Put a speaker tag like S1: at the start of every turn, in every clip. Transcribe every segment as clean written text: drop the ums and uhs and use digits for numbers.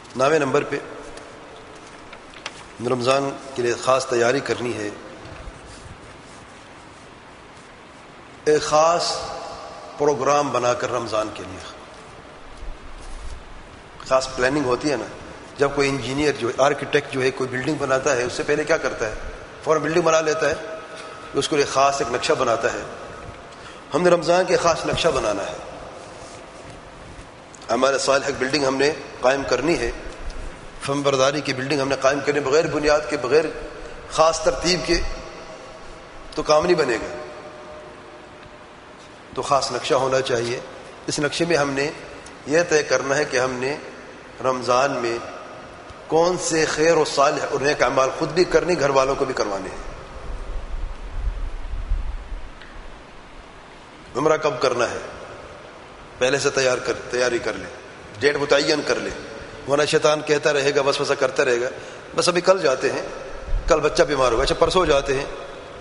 S1: 9ویں number پہ رمضان کے لیے خاص تیاری کرنی ہے. ایک خاص پروگرام بنا کر رمضان کے لیے خاص پلاننگ ہوتی ہے نا. جب کوئی انجینئر جو آرکیٹیکٹ جو ہے کوئی بلڈنگ بناتا ہے اس سے پہلے کیا کرتا ہے؟ فوراً بلڈنگ بنا لیتا ہے. اس کو لیے خاص ایک نقشہ بناتا ہے. ہم نے رمضان کے خاص نقشہ بنانا ہے. ہمارے صالح ایک بلڈنگ ہم نے قائم کرنی ہے. فہم برداری کی بلڈنگ ہم نے قائم کرنی بغیر بنیاد کے بغیر خاص ترتیب کے تو کام نہیں بنے گا. تو خاص نقشہ ہونا چاہیے. اس نقشے میں ہم نے یہ طے کرنا ہے کہ ہم نے رمضان میں کون سے خیر و صالح اور نیک اعمال خود بھی کرنی، گھر والوں کو بھی کروانے ہیں. عمرہ کب کرنا ہے پہلے سے تیاری کر لے، ڈیٹ متعین کر لے، ورنہ شیطان کہتا رہے گا، وسوسہ کرتا رہے گا بس ابھی کل جاتے ہیں، کل بچہ بیمار ہوگا، اچھا پرسوں جاتے ہیں،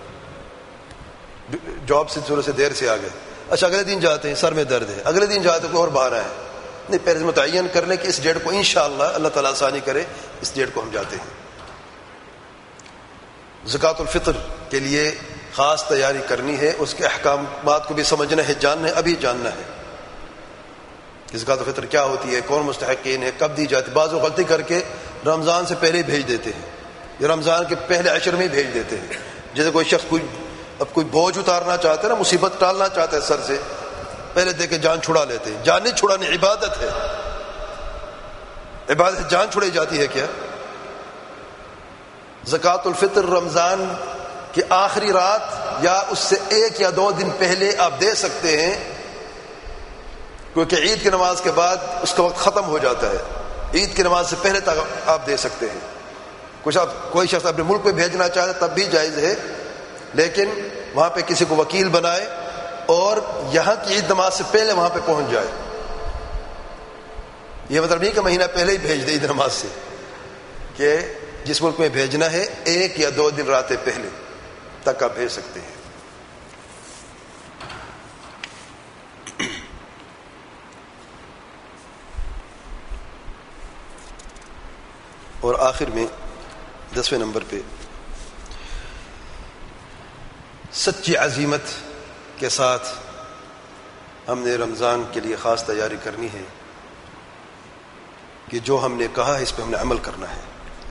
S1: جاب سے تھوڑے سے دیر سے آ گئے، اچھا اگلے دن جاتے ہیں، سر میں درد ہے، اگلے دن جاتے کوئی اور باہر آئے. نہیں، پہلے متعین کر لیں کہ اس ڈیٹ کو انشاءاللہ اللہ تعالیٰ آسانی کرے اس ڈیٹ کو ہم جاتے ہیں. زکوٰۃ الفطر کے لیے خاص تیاری کرنی ہے. اس کے احکامات کو بھی سمجھنا ہے، جاننا ہے، ابھی جاننا ہے کہ زکوٰۃ الفطر کیا ہوتی ہے، کون مستحقین ہے، کب دی جاتی. بعض وہ غلطی کر کے رمضان سے پہلے ہی بھیج دیتے ہیں یا رمضان کے پہلے عشر میں ہی بھیج دیتے ہیں. جیسے کوئی شخص کوئی بوجھ اتارنا چاہتا ہے نا، مصیبت ٹالنا چاہتا ہے سر سے، پہلے دے کے جان چھڑا لیتے ہیں. جان نہیں چھڑانی، عبادت ہے. عبادت جان چھڑائی جاتی ہے کیا؟ زکوٰۃ الفطر رمضان کی آخری رات یا اس سے 1 یا 2 دن پہلے آپ دے سکتے ہیں، کیونکہ عید کی نماز کے بعد اس کا وقت ختم ہو جاتا ہے. عید کی نماز سے پہلے تک آپ دے سکتے ہیں. کوئی شخص اپنے ملک میں بھیجنا چاہے تب بھی جائز ہے، لیکن وہاں پہ کسی کو وکیل بنائے اور یہاں کی عید نماز سے پہلے وہاں پہ پہنچ جائے. یہ مطلب نہیں کہ مہینہ پہلے ہی بھیج دے عید نماز سے، کہ جس ملک میں بھیجنا ہے 1 یا 2 دن راتیں پہلے تک آپ بھیج سکتے ہیں. اور آخر میں 10ویں نمبر پہ سچی عزیمت کے ساتھ ہم نے رمضان کے لیے خاص تیاری کرنی ہے کہ جو ہم نے کہا ہے اس پہ ہم نے عمل کرنا ہے.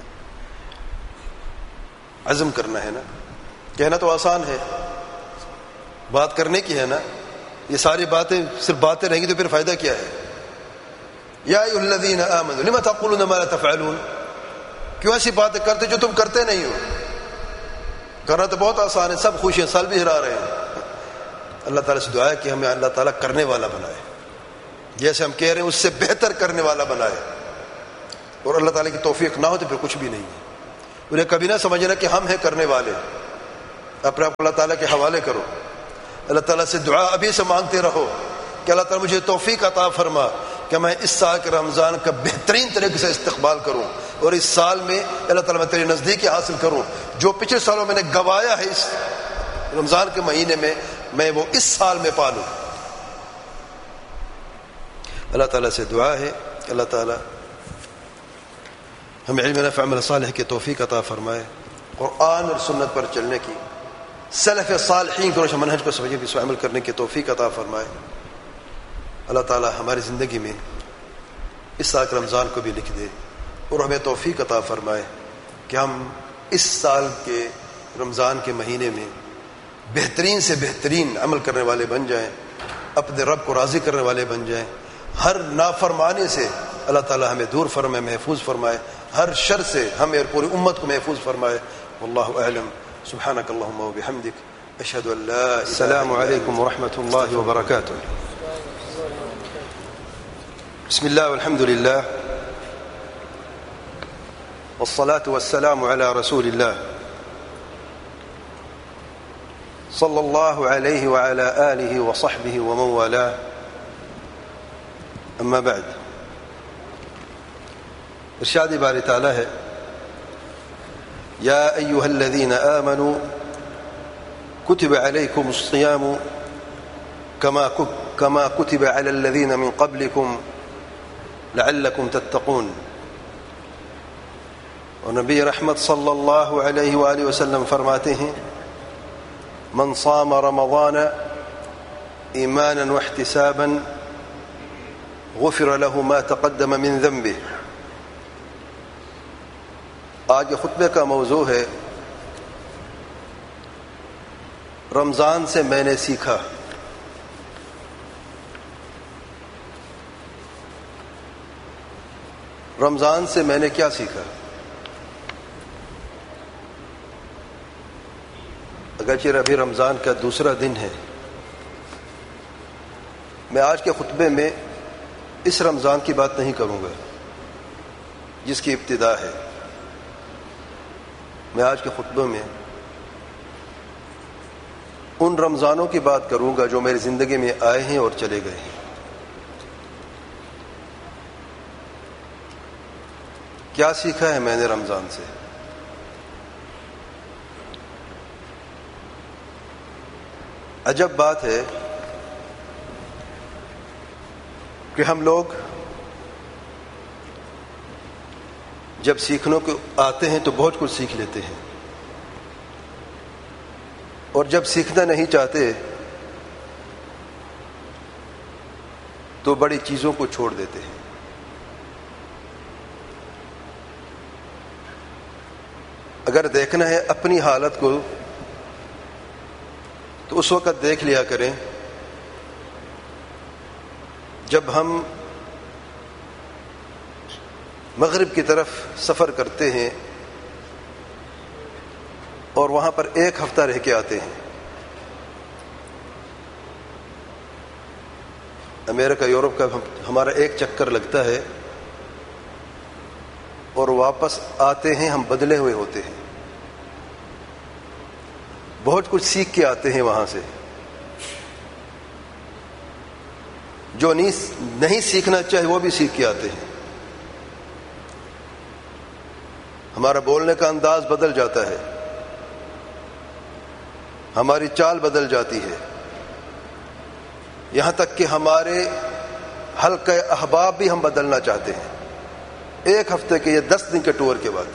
S1: عزم کرنا ہے نا. کہنا تو آسان ہے، بات کرنے کی ہے نا. یہ ساری باتیں صرف باتیں رہیں گی تو پھر فائدہ کیا ہے؟ یا ایھا الذین آمنوا لم تقولون ما لا تفعلون. کیوں ایسی باتیں کرتے جو تم کرتے نہیں ہو؟ کرنا تو بہت آسان ہے، سب خوش ہیں، سال بھی ہرا رہے ہیں. اللہ تعالیٰ سے دعا ہے کہ ہمیں اللہ تعالیٰ کرنے والا بنائے، جیسے ہم کہہ رہے ہیں اس سے بہتر کرنے والا بنائے. اور اللہ تعالیٰ کی توفیق نہ ہو تو پھر کچھ بھی نہیں ہے. انہیں کبھی نہ سمجھنا کہ ہم ہیں کرنے والے. اپنے آپ کو اللہ تعالیٰ کے حوالے کرو. اللہ تعالیٰ سے دعا ابھی سے مانگتے رہو کہ اللہ تعالیٰ مجھے توفیق عطا فرما کہ میں اس سال کے رمضان کا بہترین طریقے سے استقبال کروں، اور اس سال میں اللہ تعالیٰ میں تیری نزدیکی حاصل کروں. جو پچھلے سالوں میں نے گوایا ہے اس رمضان کے مہینے میں وہ اس سال میں پالوں. اللہ تعالیٰ سے دعا ہے کہ اللہ تعالیٰ ہمیں علم نافع عمل صالح کی توفیق عطا فرمائے، قرآن اور سنت پر چلنے کی، سلف صالحین کے روشن منہج کو سمجھنے کی، عمل کرنے کی توفیق عطا فرمائے. اللہ تعالیٰ ہماری زندگی میں اس سال کے رمضان کو بھی لکھ دے اور ہمیں توفیق عطا فرمائے کہ ہم اس سال کے رمضان کے مہینے میں بہترین سے بہترین عمل کرنے والے بن جائیں، اپنے رب کو راضی کرنے والے بن جائیں. ہر نافرمانی سے اللہ تعالیٰ ہمیں دور فرمائے، محفوظ فرمائے. ہر شر سے ہمیں اور پوری امت کو محفوظ فرمائے. واللہ اعلم. سبحانک اللہم و بحمدک، اشہد ان لا الہ. السلام علیکم ورحمۃ اللہ وبرکاتہ. بسم اللہ والحمد للہ والصلاة والسلام على رسول اللہ صلی اللہ علیہ وعلى آلہ وصحبہ ومن والاه. اما بعد. ارشاد باری تعالی ہے: یا ایھا الذین آمنوا کتب علیکم الصیام کما کتب علی الذین من قبلکم لعلکم تتقون. اور نبی رحمت صلی اللہ علیہ وآلہ وسلم فرماتے ہیں من صام رمضان ایمانا واحتسابا غفر له ما تقدم من ذنبه. آج کے خطبے کا موضوع ہے رمضان سے میں نے سیکھا. رمضان سے میں نے کیا سیکھا؟ اگرچہ ابھی رمضان کا دوسرا دن ہے، میں آج کے خطبے میں اس رمضان کی بات نہیں کروں گا جس کی ابتدا ہے. میں آج کے خطبے میں ان رمضانوں کی بات کروں گا جو میری زندگی میں آئے ہیں اور چلے گئے ہیں. کیا سیکھا ہے میں نے رمضان سے؟ عجب بات ہے کہ ہم لوگ جب سیکھنے کو آتے ہیں تو بہت کچھ سیکھ لیتے ہیں، اور جب سیکھنا نہیں چاہتے تو بڑی چیزوں کو چھوڑ دیتے ہیں. اگر دیکھنا ہے اپنی حالت کو تو اس وقت دیکھ لیا کریں جب ہم مغرب کی طرف سفر کرتے ہیں اور وہاں پر ایک ہفتہ رہ کے آتے ہیں. امریکہ یورپ کا ہمارا ایک چکر لگتا ہے اور واپس آتے ہیں ہم بدلے ہوئے ہوتے ہیں. بہت کچھ سیکھ کے آتے ہیں وہاں سے. جو نہیں سیکھنا چاہے وہ بھی سیکھ کے آتے ہیں. ہمارا بولنے کا انداز بدل جاتا ہے، ہماری چال بدل جاتی ہے، یہاں تک کہ ہمارے حلقہ احباب بھی ہم بدلنا چاہتے ہیں ایک ہفتے کے یا 10 دن کے ٹور کے بعد.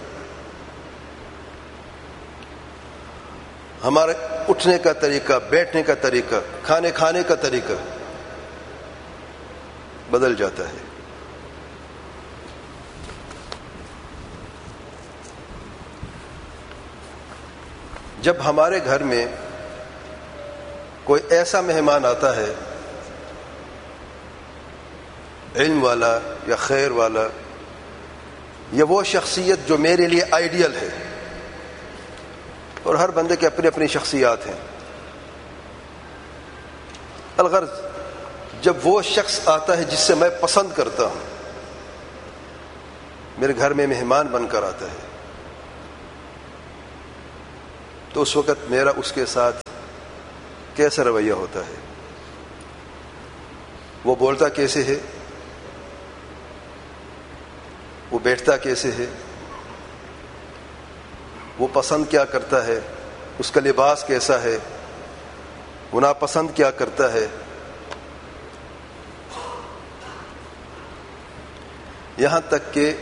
S1: ہمارے اٹھنے کا طریقہ، بیٹھنے کا طریقہ، کھانے کا طریقہ بدل جاتا ہے. جب ہمارے گھر میں کوئی ایسا مہمان آتا ہے علم والا یا خیر والا، یا وہ شخصیت جو میرے لیے آئیڈیل ہے، اور ہر بندے کے اپنی اپنی شخصیات ہیں، الغرض جب وہ شخص آتا ہے جس سے میں پسند کرتا ہوں، میرے گھر میں مہمان بن کر آتا ہے، تو اس وقت میرا اس کے ساتھ کیسا رویہ ہوتا ہے؟ وہ بولتا کیسے ہے؟ وہ بیٹھتا کیسے ہے؟ وہ پسند کیا کرتا ہے؟ اس کا لباس کیسا ہے؟ وہ ناپسند کیا کرتا ہے؟ یہاں تک کہ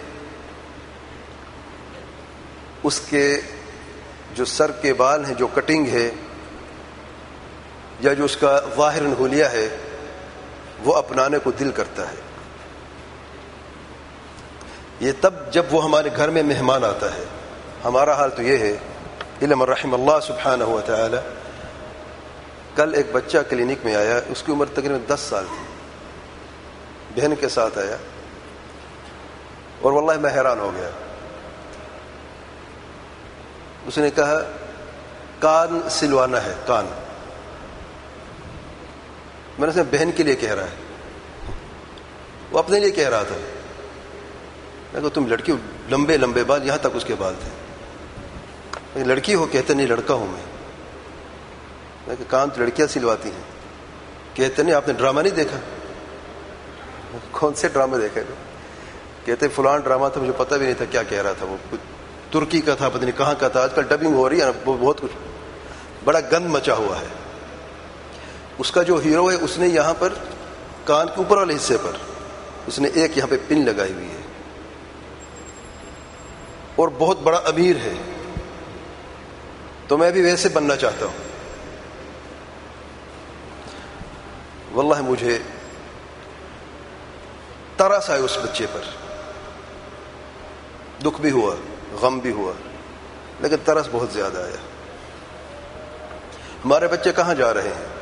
S1: اس کے جو سر کے بال ہیں، جو کٹنگ ہے، یا جو اس کا ظاہر حلیہ ہے، وہ اپنانے کو دل کرتا ہے. یہ تب جب وہ ہمارے گھر میں مہمان آتا ہے. ہمارا حال تو یہ ہے، الا من رحم اللہ سبحانہ و تعالی. کل ایک بچہ کلینک میں آیا، اس کی عمر تقریباً 10 سال تھی، بہن کے ساتھ آیا، اور واللہ میں حیران ہو گیا. اس نے کہا کان سلوانا ہے، کان. میں نے کہا بہن کے لیے کہہ رہا ہے، وہ اپنے لیے کہہ رہا تھا. میں کہا تم لڑکی ہو، لمبے لمبے بال، یہاں تک اس کے بال تھے. لڑکی ہو؟ کہتے نہیں لڑکا ہوں میں کہا کان تو لڑکیاں سلواتی ہیں. کہتے نہیں آپ نے ڈرامہ نہیں دیکھا؟ کون سے ڈرامے دیکھے؟ کہتے فلان ڈرامہ تھا، مجھے پتہ بھی نہیں تھا کیا کہہ رہا تھا. وہ کچھ ترکی کا تھا، پتہ نہیں کہاں کا تھا. آج کل ڈبنگ ہو رہی ہے، بہت کچھ بڑا گند مچا ہوا ہے. اس کا جو ہیرو ہے، اس نے یہاں پر کان کے اوپر والے حصے پر اس نے ایک یہاں پہ پن لگائی ہوئی ہے، اور بہت بڑا امیر ہے تو میں بھی ویسے بننا چاہتا ہوں. واللہ مجھے ترس آئے اس بچے پر، دکھ بھی ہوا، غم بھی ہوا، لیکن ترس بہت زیادہ آیا. ہمارے بچے کہاں جا رہے ہیں؟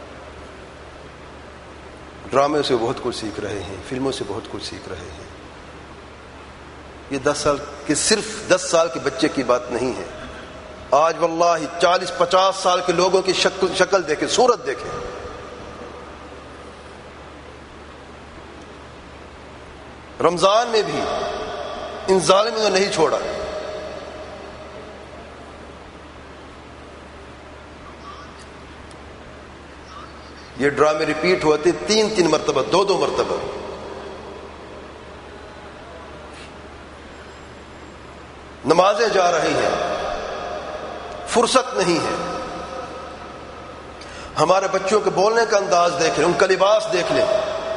S1: ڈرامے سے بہت کچھ سیکھ رہے ہیں، فلموں سے بہت کچھ سیکھ رہے ہیں. یہ 10 سال کے، صرف 10 سال کے بچے کی بات نہیں ہے. آج واللہ 40-50 سال کے لوگوں کی شکل دیکھیں، صورت دیکھیں. رمضان میں بھی ان ظالموں نے نہیں چھوڑا. یہ ڈرامے ریپیٹ ہوتے 3 مرتبہ، 2 مرتبہ. نمازیں جا رہی ہیں، فرصت نہیں ہے. ہمارے بچوں کے بولنے کا انداز دیکھ لیں، ان کا لباس دیکھ لیں.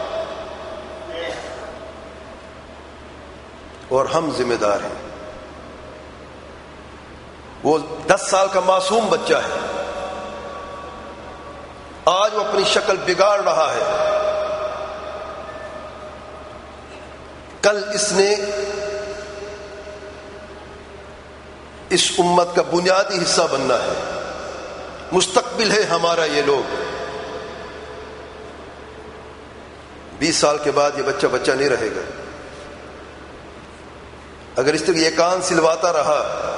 S1: اور ہم ذمہ دار ہیں. وہ 10 سال کا معصوم بچہ ہے، آج وہ اپنی شکل بگاڑ رہا ہے. کل اس نے اس امت کا بنیادی حصہ بننا ہے. مستقبل ہے ہمارا یہ لوگ. 20 سال کے بعد یہ بچہ بچہ نہیں رہے گا. اگر اس طرح یہ کان سلواتا رہا،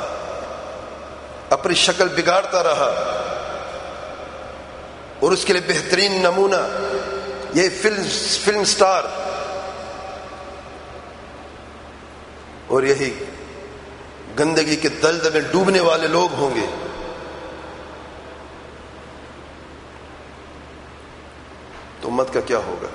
S1: اپنی شکل بگاڑتا رہا، اور اس کے لیے بہترین نمونہ یہ فلم سٹار اور یہی گندگی کے دلدل میں ڈوبنے والے لوگ ہوں گے، تو امت کا کیا ہوگا؟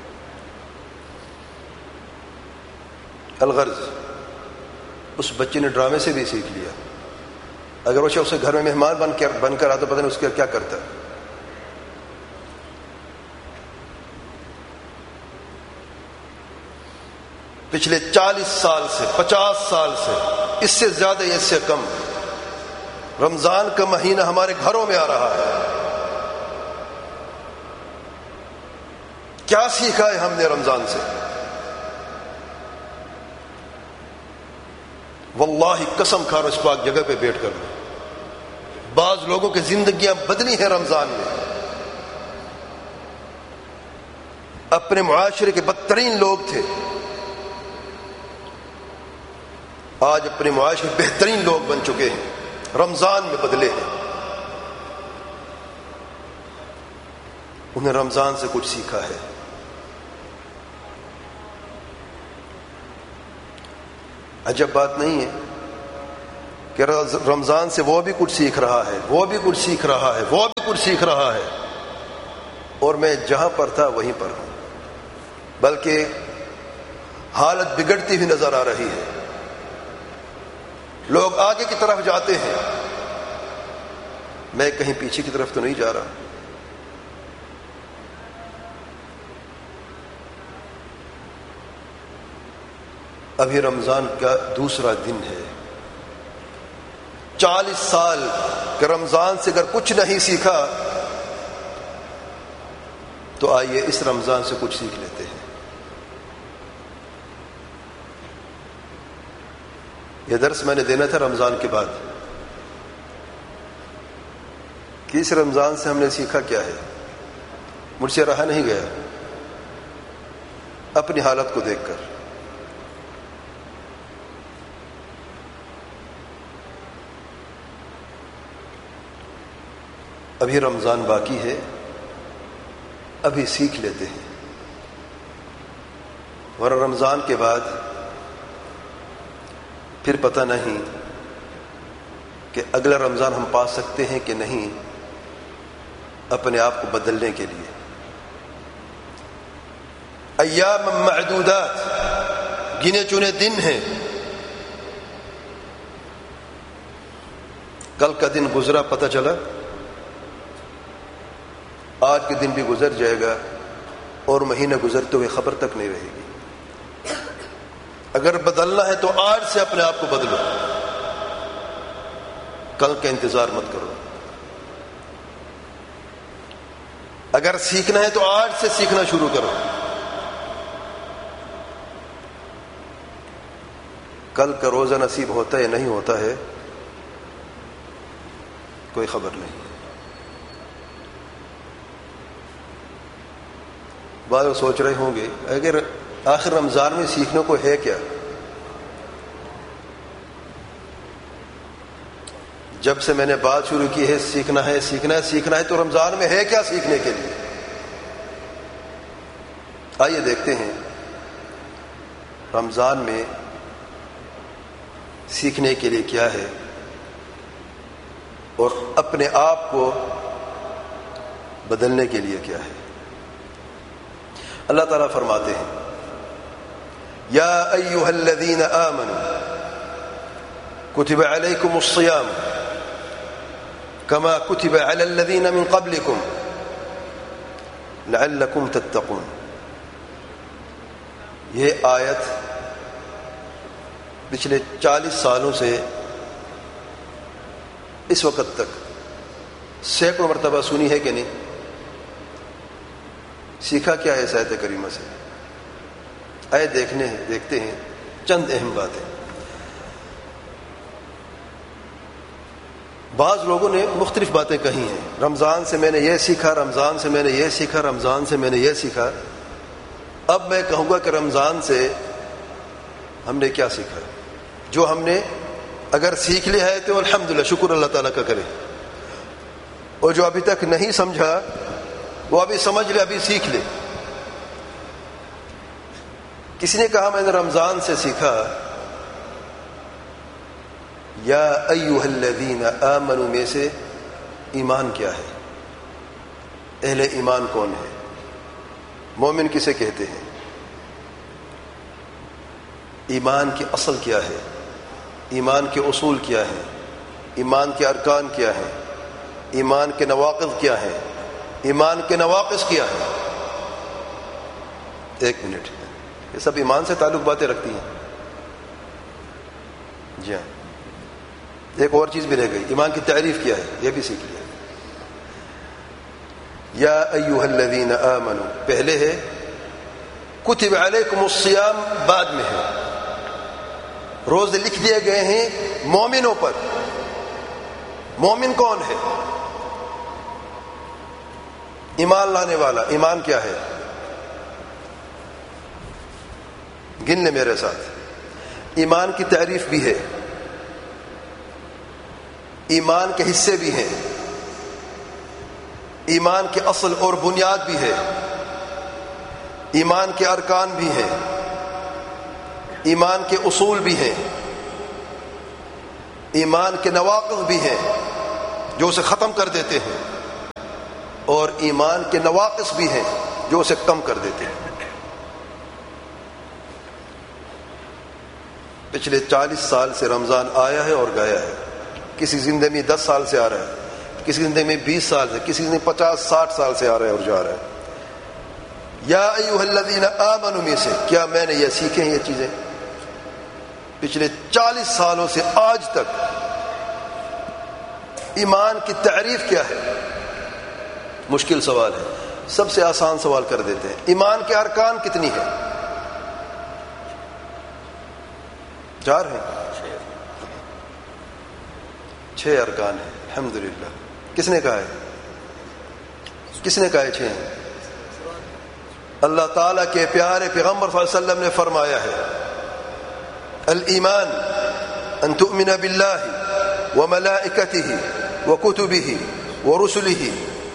S1: الغرض اس بچے نے ڈرامے سے بھی سیکھ لیا. اگر وہ اسے گھر میں مہمان بن کر آتا تو پتہ نہیں اس کا کیا کرتا. پچھلے 40 سال سے، 50 سال سے، اس سے زیادہ یا اس سے کم، رمضان کا مہینہ ہمارے گھروں میں آ رہا ہے. کیا سیکھا ہے ہم نے رمضان سے؟ واللہ قسم کھا رہا اس پاک جگہ پہ بیٹھ کر، بعض لوگوں کی زندگیاں بدلی ہیں رمضان میں. اپنے معاشرے کے بدترین لوگ تھے، آج اپنے معاشرے بہترین لوگ بن چکے ہیں. رمضان میں بدلے ہیں. انہیں رمضان سے کچھ سیکھا ہے. عجب بات نہیں ہے کہ رمضان سے وہ بھی کچھ سیکھ رہا ہے، وہ بھی کچھ سیکھ رہا ہے، وہ بھی کچھ سیکھ رہا ہے، اور میں جہاں پر تھا وہیں پر ہوں. بلکہ حالت بگڑتی ہوئی نظر آ رہی ہے. لوگ آگے کی طرف جاتے ہیں، میں کہیں پیچھے کی طرف تو نہیں جا رہا. ابھی رمضان کا دوسرا دن ہے. 40 سال کہ رمضان سے اگر کچھ نہیں سیکھا تو آئیے اس رمضان سے کچھ سیکھ لیتے ہیں. یہ درس میں نے دینا تھا رمضان کے بعد کہ اس رمضان سے ہم نے سیکھا کیا ہے. مجھ سے رہا نہیں گیا اپنی حالت کو دیکھ کر. ابھی رمضان باقی ہے، ابھی سیکھ لیتے ہیں، ورنہ رمضان کے بعد پھر پتہ نہیں کہ اگلا رمضان ہم پا سکتے ہیں کہ نہیں اپنے آپ کو بدلنے کے لیے. ایام معدودات، گنے چنے دن ہیں. کل کا دن گزرا پتہ چلا، آج کے دن بھی گزر جائے گا اور مہینہ گزرتے ہوئے خبر تک نہیں رہے گی. اگر بدلنا ہے تو آج سے اپنے آپ کو بدلو، کل کا انتظار مت کرو۔ اگر سیکھنا ہے تو آج سے سیکھنا شروع کرو، کل کا روزہ نصیب ہوتا ہے یا نہیں ہوتا ہے کوئی خبر نہیں۔ بعض لوگ سوچ رہے ہوں گے اگر آخر رمضان میں سیکھنے کو ہے کیا؟ جب سے میں نے بات شروع کی ہے سیکھنا ہے سیکھنا ہے سیکھنا ہے، تو رمضان میں ہے کیا سیکھنے کے لیے؟ آئیے دیکھتے ہیں رمضان میں سیکھنے کے لیے کیا ہے اور اپنے آپ کو بدلنے کے لیے کیا ہے۔ اللہ تعالیٰ فرماتے ہیں یا ایھا الذین آمنوا کتب علیکم الصیام کما کتب علی الذین من قبلکم لعلکم تتقون۔ یہ آیت پچھلے 40 سالوں سے اس وقت تک سینکڑوں مرتبہ سنی ہے کہ نہیں؟ سیکھا کیا ہے اس آیت کریمہ سے؟ آئے دیکھتے ہیں چند اہم باتیں۔ بعض لوگوں نے مختلف باتیں کہی ہیں، رمضان سے میں نے یہ سیکھا، رمضان سے میں نے یہ سیکھا، رمضان سے میں نے یہ سیکھا۔ اب میں کہوں گا کہ رمضان سے ہم نے کیا سیکھا؟ جو ہم نے اگر سیکھ لیا ہے تو الحمدللہ شکر اللہ تعالیٰ کا کرے، اور جو ابھی تک نہیں سمجھا وہ ابھی سمجھ لے، ابھی سیکھ لے۔ کسی نے کہا میں نے رمضان سے سیکھا یا ایھا الذین آمنوا میں سے ایمان کیا ہے، اہل ایمان کون ہے، مومن کسے کہتے ہیں، ایمان کی اصل کیا ہے، ایمان کے اصول کیا ہیں، ایمان کے ارکان کیا ہیں، ایمان کے نواقض کیا ہیں، ایمان کے نواقص کیا ہیں۔ ایک منٹ، یہ سب ایمان سے تعلق باتیں رکھتی ہیں۔ جی ہاں، ایک اور چیز بھی رہ گئی، ایمان کی تعریف کیا ہے، یہ بھی سیکھ لیا۔ یا ایھا الذین آمنوا پہلے ہے، کتب علیکم الصیام بعد میں ہے۔ روزے لکھ دیے گئے ہیں مومنوں پر۔ مومن کون ہے؟ ایمان لانے والا۔ ایمان کیا ہے؟ گن لے میرے ساتھ۔ ایمان کی تعریف بھی ہے، ایمان کے حصے بھی ہیں، ایمان کے اصل اور بنیاد بھی ہے، ایمان کے ارکان بھی ہیں، ایمان کے اصول بھی ہیں، ایمان کے نواقض بھی ہیں جو اسے ختم کر دیتے ہیں، اور ایمان کے نواقص بھی ہیں جو اسے کم کر دیتے ہیں۔ پچھلے 40 سال سے رمضان آیا ہے اور گیا ہے۔ کسی زندگی میں 10 سال سے آ رہا ہے، کسی زندگی میں 20 سال سے، کسی زندگی میں 50-60 سال سے آ رہا ہے اور جا رہا ہے۔ یا ایھا الذین آمنوا میں سے کیا میں نے یہ سیکھے ہیں یہ چیزیں؟ پچھلے 40 سالوں سے آج تک ایمان کی تعریف کیا ہے؟ مشکل سوال ہے، سب سے آسان سوال کر دیتے ہیں۔ ایمان کے ارکان کتنی ہے؟ 4 ہیں، 6 ارکان ہیں۔ الحمدللہ۔ کس نے کہا ہے؟ کس نے کہا ہے 6 ہیں؟ اللہ تعالیٰ کے پیارے پیغمبر صلی اللہ علیہ وسلم نے فرمایا ہے الایمان ان تؤمن باللہ وملائکتہ وکتبہ ورسلہ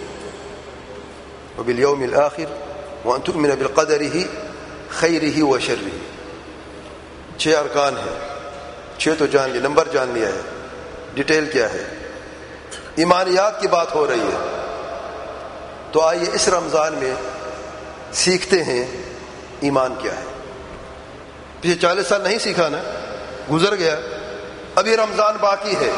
S1: وبالیوم الآخر وان تؤمن بالقدر خیرہ وشرہ۔ 6 ارکان ہیں، 6 تو جان لیا، نمبر جان لیا ہے، ڈیٹیل کیا ہے؟ ایمانیات کی بات ہو رہی ہے۔ تو آئیے اس رمضان میں سیکھتے ہیں ایمان کیا ہے۔ پچھلے 40 سال نہیں سیکھا نا، گزر گیا، ابھی رمضان باقی ہے،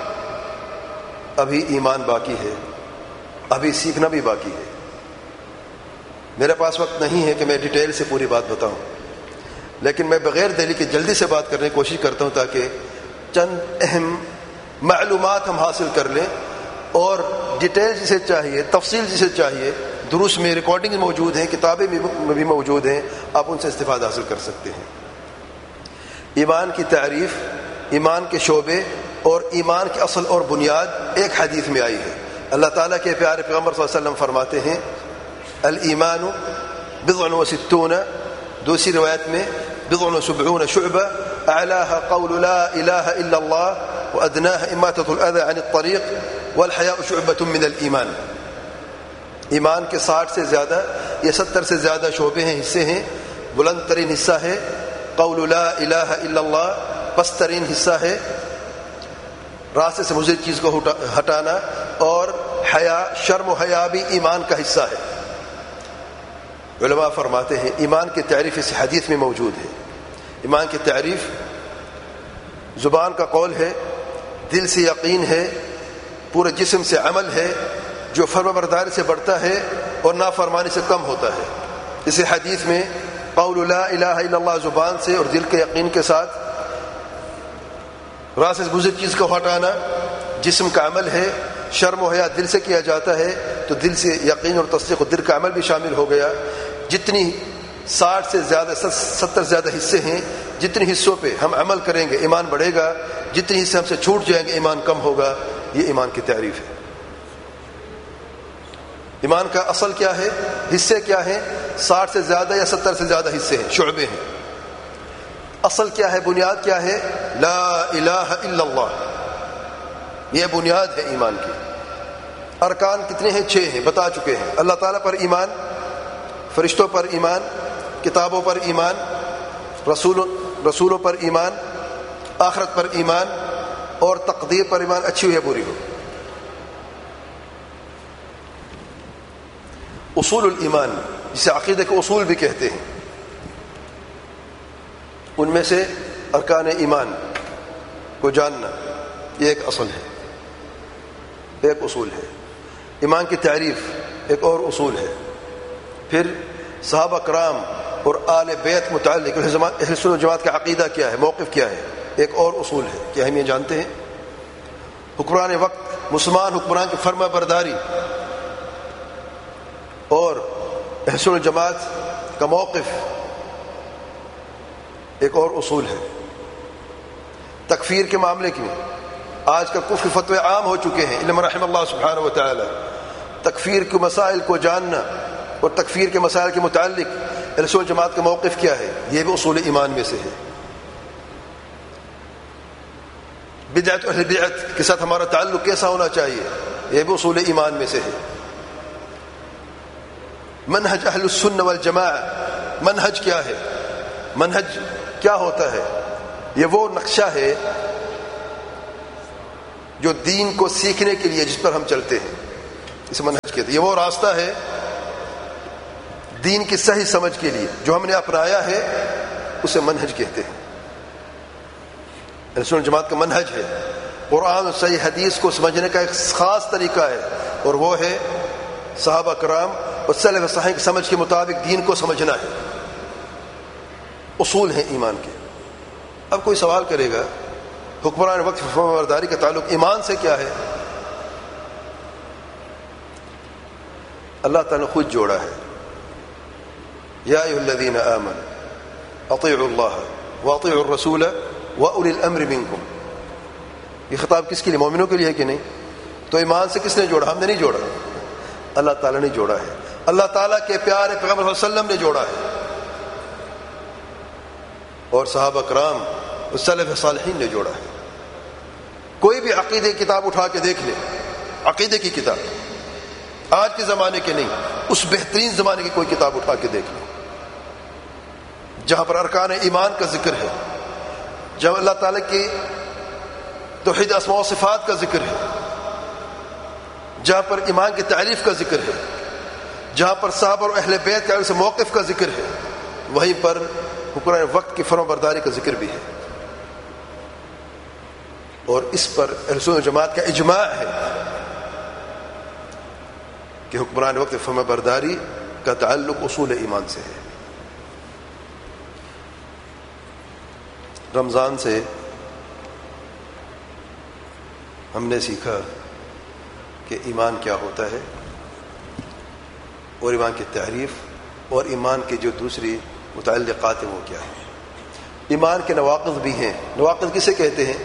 S1: ابھی ایمان باقی ہے، ابھی سیکھنا بھی باقی ہے۔ میرے پاس وقت نہیں ہے کہ میں ڈیٹیل سے پوری بات بتاؤں، لیکن میں بغیر دلیل کے جلدی سے بات کرنے کی کوشش کرتا ہوں تاکہ چند اہم معلومات ہم حاصل کر لیں، اور ڈیٹیل جسے چاہیے، تفصیل جسے چاہیے، دروس میں ریکارڈنگ موجود ہیں، کتابیں بھی موجود ہیں، آپ ان سے استفادہ حاصل کر سکتے ہیں۔ ایمان کی تعریف، ایمان کے شعبے اور ایمان کی اصل اور بنیاد ایک حدیث میں آئی ہے۔ اللہ تعالیٰ کے پیارے پیغمبر صلی اللہ علیہ وسلم فرماتے ہیں الایمان بضع وستون، دوسری روایت میں بضع وسبعون شعبہ، اعلاها قول لا الہ الا اللہ وادناها اماطة الاذى عن الطریق والحیاء شعبۃ من الایمان۔ ایمان کے 60 سے زیادہ یا 70 سے زیادہ شعبے ہیں، حصے ہیں۔ بلند ترین حصہ ہے قول لا الہ الا اللہ، پست ترین حصہ ہے راستے سے مضر چیز کو ہٹانا، اور حیا، شرم و حیا بھی ایمان کا حصہ ہے۔ علماء فرماتے ہیں ایمان کی تعریف اس حدیث میں موجود ہے۔ ایمان کی تعریف زبان کا قول ہے، دل سے یقین ہے، پورے جسم سے عمل ہے، جو فرمانبرداری سے بڑھتا ہے اور نافرمانی سے کم ہوتا ہے۔ اس حدیث میں قول لا الہ الا اللہ زبان سے اور دل کے یقین کے ساتھ، راستے سے گزر چیز کو ہٹانا جسم کا عمل ہے، شرم و حیا دل سے کیا جاتا ہے، تو دل سے یقین اور تصدیق و دل کا عمل بھی شامل ہو گیا۔ جتنی 60 سے زیادہ 70 زیادہ حصے ہیں، جتنے حصوں پہ ہم عمل کریں گے ایمان بڑھے گا، جتنے حصے ہم سے چھوٹ جائیں گے ایمان کم ہوگا۔ یہ ایمان کی تعریف ہے۔ ایمان کا اصل کیا ہے، حصے کیا ہیں؟ 60 سے زیادہ یا 70 سے زیادہ حصے ہیں، شعبے ہیں۔ اصل کیا ہے، بنیاد کیا ہے؟ لا الہ الا اللہ، یہ بنیاد ہے ایمان کی۔ ارکان کتنے ہیں؟ 6 ہیں، بتا چکے ہیں۔ اللہ تعالیٰ پر ایمان، فرشتوں پر ایمان، کتابوں پر ایمان، رسولوں پر ایمان، آخرت پر ایمان، اور تقدیر پر ایمان، اچھی ہو یا بری ہو۔ اصول الایمان، جسے عقیدہ کے اصول بھی کہتے ہیں، ان میں سے ارکان ایمان کو جاننا یہ ایک اصل ہے، ایک اصول ہے۔ ایمان کی تعریف ایک اور اصول ہے۔ پھر صحابہ کرام اور آل بیت متعلق اہل سنت و جماعت کا عقیدہ کیا ہے، موقف کیا ہے، ایک اور اصول ہے۔ کیا ہم یہ جانتے ہیں؟ حکمران وقت، مسلمان حکمران کی فرما برداری اور اہل سنت و جماعت کا موقف ایک اور اصول ہے۔ تکفیر کے معاملے کی آج کل کفر فتوے عام ہو چکے ہیں، الا من رحم اللہ سبحانہ و تعالی۔ تکفیر کے مسائل کو جاننا اور تکفیر کے مسائل کے متعلق اہل سنت جماعت کا موقف کیا ہے، یہ بھی اصول ایمان میں سے ہے۔ بدعت اہل بدعت کے ساتھ ہمارا تعلق کیسا ہونا چاہیے، یہ بھی اصول ایمان میں سے ہے۔ منہج اہل السنہ والجماعہ، منہج کیا ہے، منہج کیا ہوتا ہے؟ یہ وہ نقشہ ہے جو دین کو سیکھنے کے لیے جس پر ہم چلتے ہیں، اسے منہج کہتے ہیں۔ یہ وہ راستہ ہے دین کی صحیح سمجھ کے لیے جو ہم نے اپنایا ہے، اسے منہج کہتے ہیں۔ اہل سنت جماعت کا منہج ہے، قرآن اور صحیح حدیث کو سمجھنے کا ایک خاص طریقہ ہے، اور وہ ہے صحابہ کرام اور سلف صالحین کی سمجھ کے مطابق دین کو سمجھنا ہے۔ اصول ہیں ایمان کے۔ اب کوئی سوال کرے گا حکمران وقت فرما برداری کا تعلق ایمان سے کیا ہے؟ اللہ تعالیٰ نے خود جوڑا ہے، یا ایھا الذین آمنوا اطیعوا اللہ واطیعوا الرسول واولی الامر منکم۔ یہ خطاب کس کے لیے؟ مومنوں کے لیے ہے کہ نہیں؟ تو ایمان سے کس نے جوڑا؟ ہم نے نہیں جوڑا، اللہ تعالیٰ نے جوڑا ہے۔ اللہ تعالیٰ کے پیارے پیغمبر صلی اللہ علیہ وسلم نے جوڑا ہے، اور صحابہ کرام اور سلف صالحین نے جوڑا ہے۔ کوئی بھی عقیدے کی کتاب اٹھا کے دیکھ لے، عقیدے کی کتاب، آج کے زمانے کے نہیں، اس بہترین زمانے کی کوئی کتاب اٹھا کے دیکھ لے جہاں پر ارکان ایمان کا ذکر ہے، جہاں اللہ تعالیٰ کی توحید اسماء و صفات کا ذکر ہے، جہاں پر ایمان کی تعریف کا ذکر ہے، جہاں پر صحابہ اور اہل بیت کے سے موقف کا ذکر ہے، وہیں پر حکمران وقت کی فرما برداری کا ذکر بھی ہے۔ اور اس پر اہل سنت جماعت کا اجماع ہے کہ حکمران وقت کی فرما برداری کا تعلق اصول ایمان سے ہے۔ رمضان سے ہم نے سیکھا کہ ایمان کیا ہوتا ہے اور ایمان کی تعریف اور ایمان کے جو دوسری متعلقات ہیں وہ کیا ہیں. ایمان کے نواقض بھی ہیں. نواقض کسے کہتے ہیں؟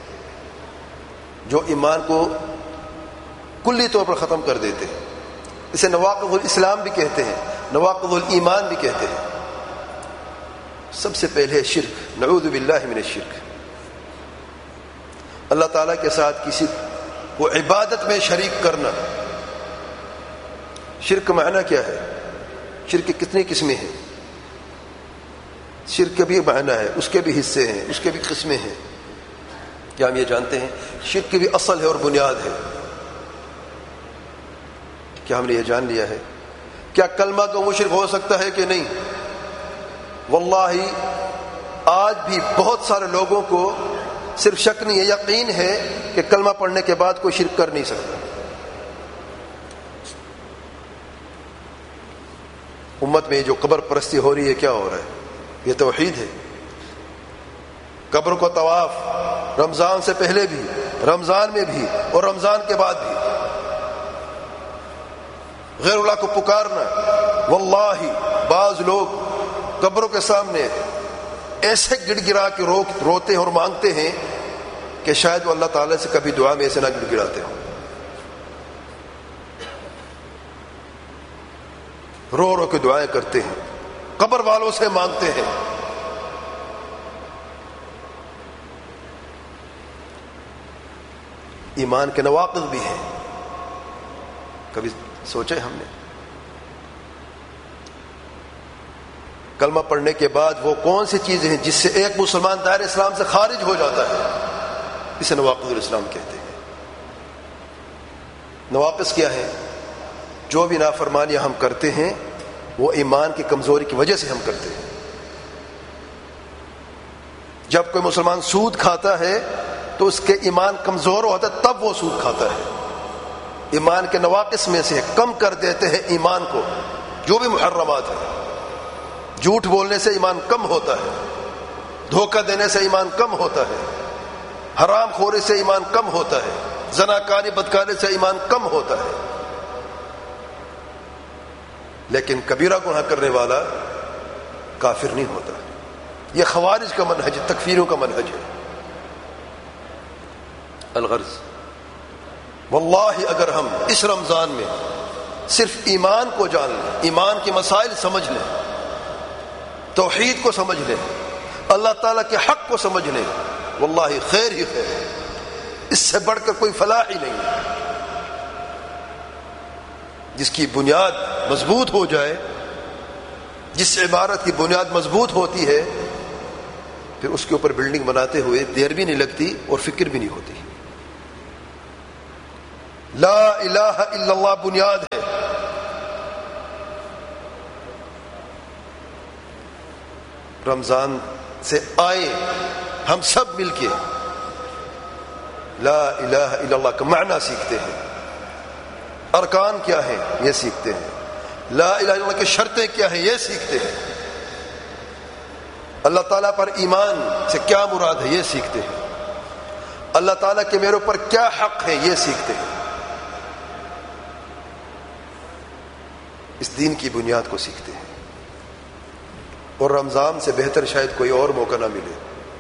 S1: جو ایمان کو کلی طور پر ختم کر دیتے ہیں. اسے نواقض الاسلام بھی کہتے ہیں, نواقض الایمان بھی کہتے ہیں. سب سے پہلے شرک, نعوذ باللہ من الشرک. اللہ تعالیٰ کے ساتھ کسی کو عبادت میں شریک کرنا. شرک کا معنی کیا ہے؟ شرک کی کتنی قسمیں ہیں؟ شرک کے بھی معنی ہے, اس کے بھی حصے ہیں, اس کے بھی قسمیں ہیں. کیا ہم یہ جانتے ہیں؟ شرک کی بھی اصل ہے اور بنیاد ہے. کیا ہم نے یہ جان لیا ہے؟ کیا کلمہ کا مشرک ہو سکتا ہے کہ نہیں؟ واللہ آج بھی بہت سارے لوگوں کو صرف شک نہیں ہے, یقین ہے کہ کلمہ پڑھنے کے بعد کوئی شرک کر نہیں سکتا. امت میں جو قبر پرستی ہو رہی ہے, کیا ہو رہا ہے؟ یہ توحید ہے. قبر کو طواف رمضان سے پہلے بھی, رمضان میں بھی اور رمضان کے بعد بھی. غیر اللہ کو پکارنا. واللہ بعض لوگ قبروں کے سامنے ایسے گڑ گڑا کے روتے ہیں اور مانگتے ہیں کہ شاید وہ اللہ تعالیٰ سے کبھی دعا میں ایسے نہ گڑ گڑاتے ہوں. رو رو کے دعائیں کرتے ہیں, قبر والوں سے مانگتے ہیں. ایمان کے نواقض بھی ہیں. کبھی سوچے ہم نے کلمہ پڑھنے کے بعد وہ کون سی چیزیں ہیں جس سے ایک مسلمان دائرہ اسلام سے خارج ہو جاتا ہے؟ اسے نواقض الاسلام کہتے ہیں. نواقض کیا ہے؟ جو بھی نافرمانیاں ہم کرتے ہیں وہ ایمان کی کمزوری کی وجہ سے ہم کرتے ہیں. جب کوئی مسلمان سود کھاتا ہے تو اس کے ایمان کمزور ہوتا ہے, تب وہ سود کھاتا ہے. ایمان کے نواقص میں سے کم کر دیتے ہیں ایمان کو. جو بھی محرمات ہیں, جھوٹ بولنے سے ایمان کم ہوتا ہے, دھوکہ دینے سے ایمان کم ہوتا ہے, حرام خوری سے ایمان کم ہوتا ہے, زناکاری بدکاری سے ایمان کم ہوتا ہے. لیکن کبیرہ گناہ کرنے والا کافر نہیں ہوتا. یہ خوارج کا منہج ہے, تکفیروں کا منہج ہے. الغرض واللہ اگر ہم اس رمضان میں صرف ایمان کو جان لیں, ایمان کے مسائل سمجھ لیں, توحید کو سمجھ لیں, اللہ تعالیٰ کے حق کو سمجھ لیں, واللہ خیر ہی خیر. اس سے بڑھ کر کوئی فلاح ہی نہیں. جس کی بنیاد مضبوط ہو جائے, جس عبارت کی بنیاد مضبوط ہوتی ہے, پھر اس کے اوپر بلڈنگ بناتے ہوئے دیر بھی نہیں لگتی اور فکر بھی نہیں ہوتی. لا الہ الا اللہ بنیاد ہے. رمضان سے آئے ہم سب مل کے لا الہ الا اللہ کا معنی سیکھتے ہیں, ارکان کیا ہیں یہ سیکھتے ہیں, لا الہ الا اللہ کی شرطیں کیا ہیں یہ سیکھتے ہیں, اللہ تعالیٰ پر ایمان سے کیا مراد ہے یہ سیکھتے ہیں, اللہ تعالیٰ کے میرے اوپر کیا حق ہے یہ سیکھتے ہیں. اس دین کی بنیاد کو سیکھتے ہیں. اور رمضان سے بہتر شاید کوئی اور موقع نہ ملے.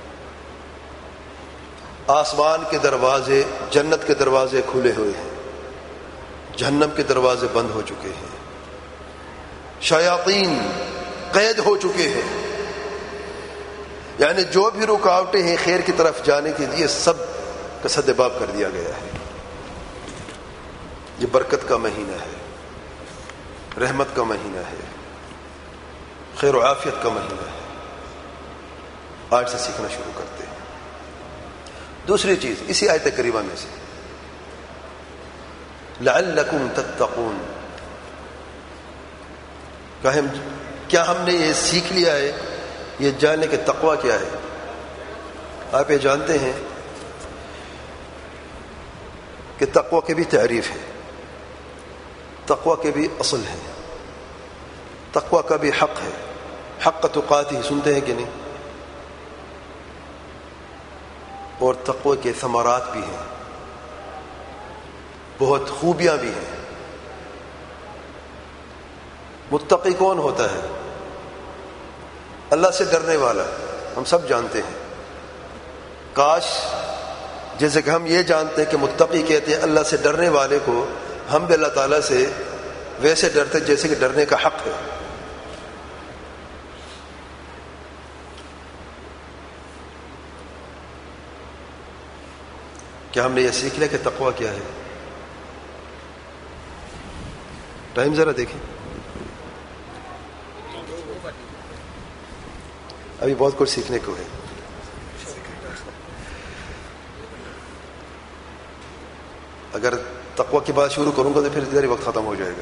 S1: آسمان کے دروازے, جنت کے دروازے کھلے ہوئے ہیں, جہنم کے دروازے بند ہو چکے ہیں, شیاطین قید ہو چکے ہیں. یعنی جو بھی رکاوٹیں ہیں خیر کی طرف جانے کے لیے سب کا سدباب کر دیا گیا ہے. یہ برکت کا مہینہ ہے, رحمت کا مہینہ ہے, خیر و عافیت کا مہینہ ہے. آج سے سیکھنا شروع کرتے ہیں. دوسری چیز اسی آیت کریمہ میں سے, لعلکم تتقون. کیا ہم نے یہ سیکھ لیا ہے, یہ جاننے کہ تقوی کیا ہے؟ آپ یہ جانتے ہیں کہ تقوی کی بھی تعریف ہے, تقوی کے بھی اصل ہے, تقوی کا بھی حق ہے. حق تقاتی سنتے ہیں کہ نہیں؟ اور تقوی کے ثمرات بھی ہیں، بہت خوبیاں بھی ہیں۔ متقی کون ہوتا ہے؟ اللہ سے ڈرنے والا، ہم سب جانتے ہیں۔ کاش جیسے کہ ہم یہ جانتے ہیں کہ متقی کہتے ہیں اللہ سے ڈرنے والے کو، ہم بھی اللہ تعالیٰ سے ویسے ڈرتے جیسے کہ ڈرنے کا حق ہے۔ کیا ہم نے یہ سیکھ لیا کہ تقویٰ کیا ہے؟ ٹائم ذرا دیکھیں، ابھی بہت کچھ سیکھنے کو ہے۔ اگر تقویٰ کی بات شروع کروں گا تو پھر ادھر ہی وقت ختم ہو جائے گا۔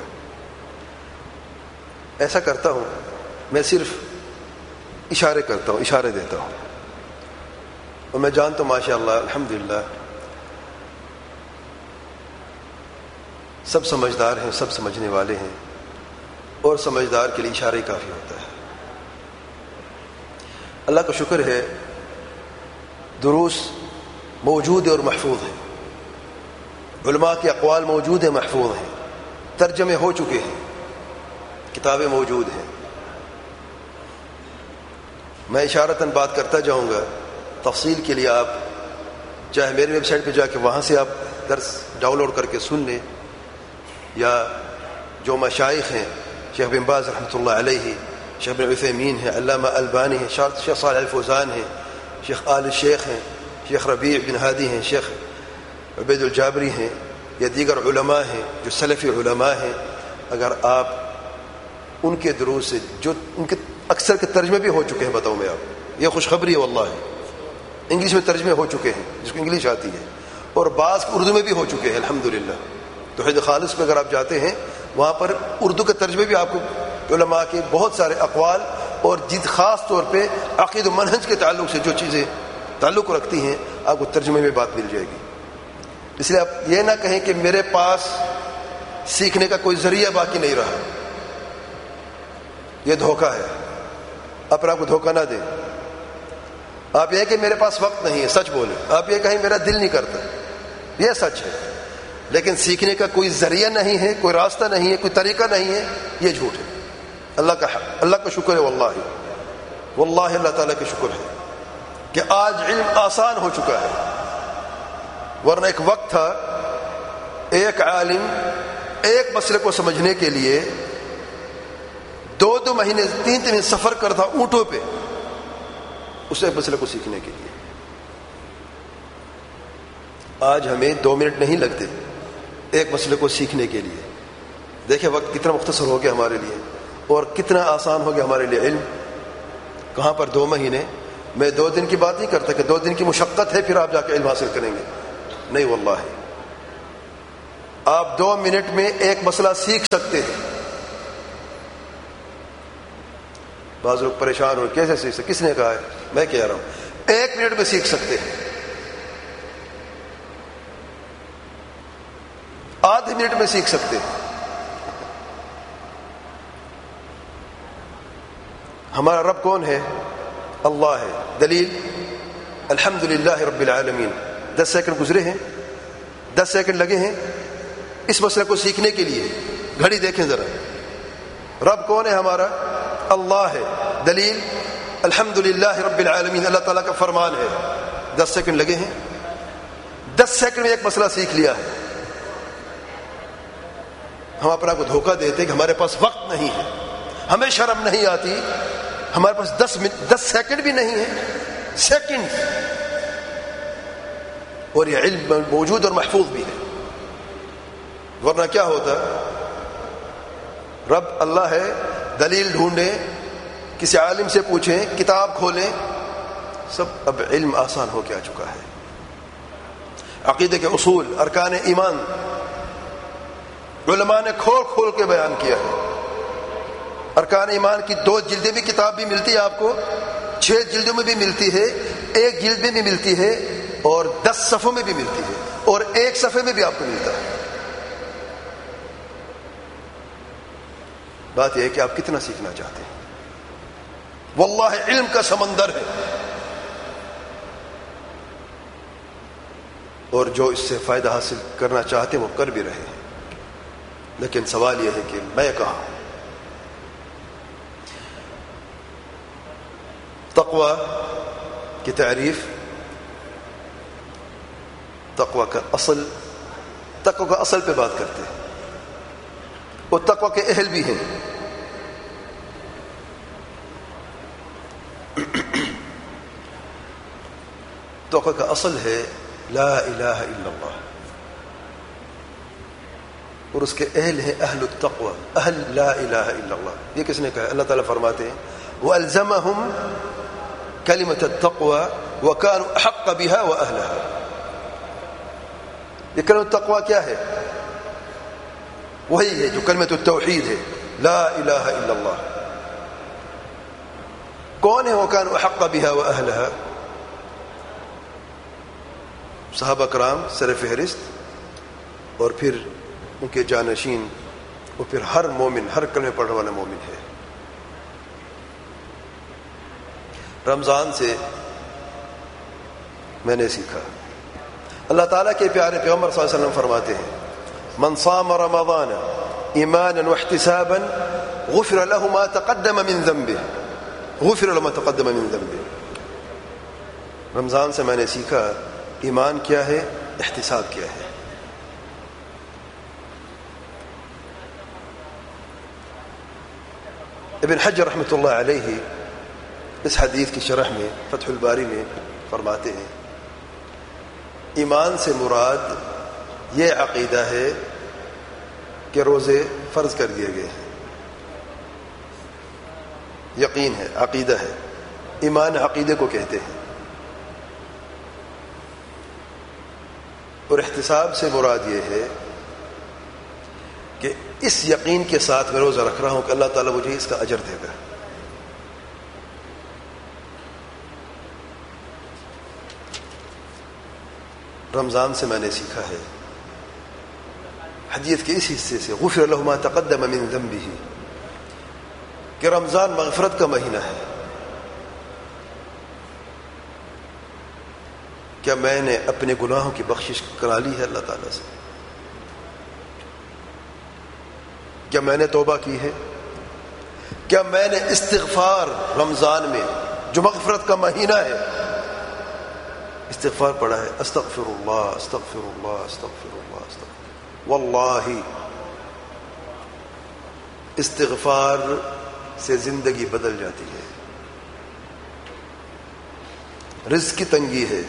S1: ایسا کرتا ہوں، میں صرف اشارے کرتا ہوں، اشارے دیتا ہوں، اور میں جانتا ہوں ماشاء اللہ الحمدللہ سب سمجھدار ہیں، سب سمجھنے والے ہیں، اور سمجھدار کے لیے اشارہ ہی کافی ہوتا ہے۔ اللہ کا شکر ہے دروس موجود ہے اور محفوظ ہیں، علماء کے اقوال موجود ہیں، محفوظ ہیں، ترجمے ہو چکے ہیں، کتابیں موجود ہیں۔ میں اشارتاً بات کرتا جاؤں گا، تفصیل کے لیے آپ چاہے میری ویب سائٹ پہ جا کے وہاں سے آپ درس ڈاؤن لوڈ کر کے سن لیں، یا جو مشائخ ہیں، شیخ بن باز رحمۃ اللہ علیہ، شیخ بن عثیمین ہیں، علامہ البانی ہیں، شیخ صالح الفوزان ہیں، شیخ آل الشیخ ہیں، شیخ ربیع بن ہادی ہیں، شیخ عبید الجابری ہیں، یا دیگر علماء ہیں جو سلفی علماء ہیں، اگر آپ ان کے دروس سے جو ان کے اکثر کے ترجمے بھی ہو چکے ہیں، بتاؤں میں آپ، یہ خوشخبری ہے واللہ، انگلش میں ترجمے ہو چکے ہیں جس کو انگلش آتی ہے، اور بعض اردو میں بھی ہو چکے ہیں الحمدللہ۔ توحید خالص پہ اگر آپ جاتے ہیں وہاں پر اردو کے ترجمے بھی آپ کو علماء کے بہت سارے اقوال اور جد خاص طور پہ عقید و منہج کے تعلق سے جو چیزیں تعلق رکھتی ہیں آپ کو ترجمے میں بات مل جائے گی۔ اس لیے آپ یہ نہ کہیں کہ میرے پاس سیکھنے کا کوئی ذریعہ باقی نہیں رہا، یہ دھوکہ ہے، اپنا آپ کو دھوکہ نہ دیں۔ آپ یہ کہ میرے پاس وقت نہیں ہے، سچ بولیں۔ آپ یہ کہیں میرا دل نہیں کرتا، یہ سچ ہے، لیکن سیکھنے کا کوئی ذریعہ نہیں ہے، کوئی راستہ نہیں ہے، کوئی طریقہ نہیں ہے، یہ جھوٹ ہے۔ اللہ کا شکر ہے، واللہ اللہ تعالیٰ کا شکر ہے کہ آج علم آسان ہو چکا ہے، ورنہ ایک وقت تھا ایک عالم ایک مسئلے کو سمجھنے کے لیے 2 مہینے 3 مہینے سفر کرتا اونٹوں پہ اس ایک مسئلے کو سیکھنے کے لیے۔ آج ہمیں 2 منٹ نہیں لگتے ایک مسئلے کو سیکھنے کے لیے۔ دیکھیں وقت کتنا مختصر ہو گیا ہمارے لیے، اور کتنا آسان ہو گیا ہمارے لیے علم۔ کہاں پر 2 مہینے، میں 2 دن کی بات نہیں کرتا کہ 2 دن کی مشقت ہے پھر آپ جا کے علم حاصل کریں گے، نہیں واللہ، آپ 2 منٹ میں ایک مسئلہ سیکھ سکتے ہیں۔ بعض لوگ پریشان ہو، کیسے سیکھ سکتے؟ کس نے کہا ہے؟ میں کہہ رہا ہوں 1 منٹ میں سیکھ سکتے ہیں، آدھے منٹ میں سیکھ سکتے ہیں۔ ہمارا رب کون ہے؟ اللہ ہے۔ دلیل الحمدللہ رب العالمین۔ 10 سیکنڈ گزرے ہیں، 10 سیکنڈ لگے ہیں اس مسئلے کو سیکھنے کے لیے۔ گھڑی دیکھیں ذرا، رب کون ہے ہمارا؟ اللہ ہے۔ دلیل الحمدللہ رب العالمین، اللہ تعالیٰ کا فرمان ہے۔ 10 سیکنڈ لگے ہیں، 10 سیکنڈ میں ایک مسئلہ سیکھ لیا ہے۔ ہم اپنا کو دھوکہ دیتے کہ ہمارے پاس وقت نہیں ہے، ہمیں شرم نہیں آتی، ہمارے پاس 10 سیکنڈ بھی نہیں ہے، سیکنڈ، اور یہ علم موجود اور محفوظ بھی ہے۔ ورنہ کیا ہوتا؟ رب اللہ ہے، دلیل ڈھونڈیں، کسی عالم سے پوچھیں، کتاب کھولیں، سب اب علم آسان ہو کے آ چکا ہے۔ عقیدے کے اصول، ارکان ایمان علماء نے کھول کھول کے بیان کیا ہے۔ ارکان ایمان کی 2 جلدیں بھی کتاب بھی ملتی ہے آپ کو، 6 جلدوں میں بھی ملتی ہے، 1 جلد میں بھی ملتی ہے، اور 10 صفحوں میں بھی ملتی ہے، اور 1 صفحے میں بھی آپ کو ملتا ہے۔ بات یہ ہے کہ آپ کتنا سیکھنا چاہتے ہیں۔ واللہ علم کا سمندر ہے، اور جو اس سے فائدہ حاصل کرنا چاہتے ہیں وہ کر بھی رہے ہیں، لیکن سوال یہ ہے کہ میں کہاں؟ تقوی کی تعریف، تقوی کا اصل پہ بات کرتے ہیں، وہ تقوی کے اہل بھی ہیں۔ تقوی کا اصل ہے لا الہ الا اللہ، اور اس کے اہل ہیں اہل التقوی، اہل لا الہ الا اللہ۔ یہ کس نے کہا؟ اللہ تعالیٰ فرماتے ہیں وَأَلْزَمَهُمْ كَلِمَةَ التَّقْوَى وَكَانُوا أَحَقَّ بِهَا وَأَهْلَهَا۔ یہ کلمۃ تقوی کیا ہے؟ وہی ہے جو کلمۃ التوحید ہے، لا الہ الا اللہ۔ کون ہے وَكَانُوا أَحَقَّ بِهَا وَأَهْلَهَا؟ صحابہ کرام سر فہرست، اور پھر ان کے جانشین، اور پھر ہر مومن، ہر کلمہ پڑھنے والا مومن ہے۔ رمضان سے میں نے سیکھا، اللہ تعالیٰ کے پیارے پیغمبر صلی اللہ علیہ وسلم فرماتے ہیں من صام رمضان ایمانا واحتسابا غفر له ما تقدم من ذنبه، غفر له ما تقدم من ذنبه۔ رمضان سے میں نے سیکھا ایمان کیا ہے، احتساب کیا ہے۔ ابن حجر رحمۃ اللہ علیہ اس حدیث کی شرح میں فتح الباری میں فرماتے ہیں ایمان سے مراد یہ عقیدہ ہے کہ روزے فرض کر دیے گئے ہیں، یقین ہے، عقیدہ ہے، ایمان عقیدے کو کہتے ہیں۔ اور احتساب سے مراد یہ ہے کہ اس یقین کے ساتھ میں روزہ رکھ رہا ہوں کہ اللہ تعالیٰ مجھے اس کا اجر دے گا۔ رمضان سے میں نے سیکھا ہے، حدیث کے اس حصے سے غفر له ما تقدم من ذنبه، کہ رمضان مغفرت کا مہینہ ہے۔ کیا میں نے اپنے گناہوں کی بخشش کرا لی ہے اللہ تعالیٰ سے؟ کیا میں نے توبہ کی ہے؟ کیا میں نے استغفار رمضان میں جو مغفرت کا مہینہ ہے استغفار پڑھا ہے؟ استغفر اللہ استغفر اللہ استغفر اللہ استغفر، واللہ استغفار سے زندگی بدل جاتی ہے۔ رزق کی تنگی ہے،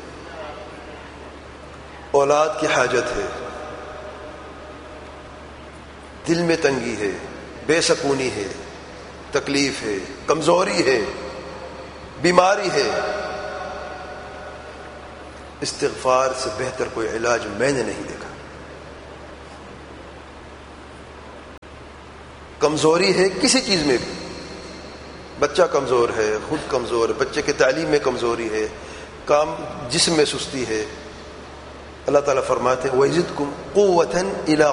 S1: اولاد کی حاجت ہے، دل میں تنگی ہے، بے سکونی ہے، تکلیف ہے، کمزوری ہے، بیماری ہے، استغفار سے بہتر کوئی علاج میں نے نہیں دیکھا۔ کمزوری ہے کسی چیز میں بھی، بچہ کمزور ہے، خود کمزور ہے، بچے کی تعلیم میں کمزوری ہے، کام جسم میں سستی ہے، اللہ تعالیٰ فرماتے ہیں وَيَزِدْكُمْ قُوَّةً إِلَىٰ